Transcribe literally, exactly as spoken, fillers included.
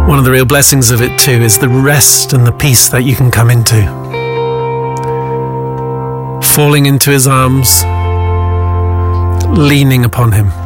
One of the real blessings of it too is the rest and the peace that you can come into. Falling into his arms, leaning upon him.